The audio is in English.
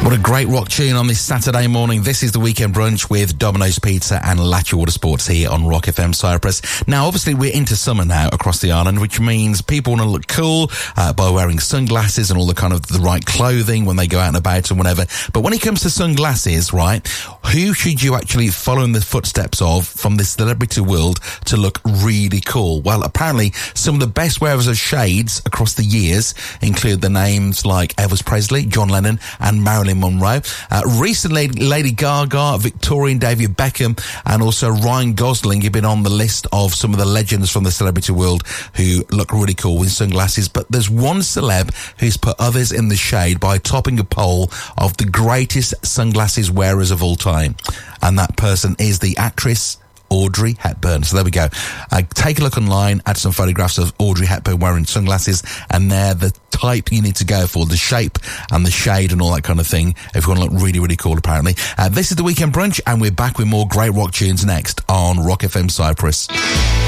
What a great rock tune on this Saturday morning. This is the Weekend Brunch with Domino's Pizza and Latcher Water Sports here on Rock FM Cyprus. Now, obviously, we're into summer now across the island, which means people want to look cool by wearing sunglasses and all the kind of the right clothing when they go out and about and whatever. But when it comes to sunglasses, right, who should you actually follow in the footsteps of from the celebrity world to look really cool? Well, apparently, some of the best wearers of shades across the years include the names like Elvis Presley, John Lennon, and Marilyn Monroe. Recently, Lady Gaga, Victorian David Beckham, and also Ryan Gosling have been on the list of some of the legends from the celebrity world who look really cool with sunglasses. But there's one celeb who's put others in the shade by topping a poll of the greatest sunglasses wearers of all time. And that person is the actress Audrey Hepburn. So there we go. Take a look online at some photographs of Audrey Hepburn wearing sunglasses, and they're the type you need to go for, the shape and the shade and all that kind of thing, if you want to look really, really cool, apparently. This is the Weekend Brunch, and we're back with more great rock tunes next on Rock FM Cyprus.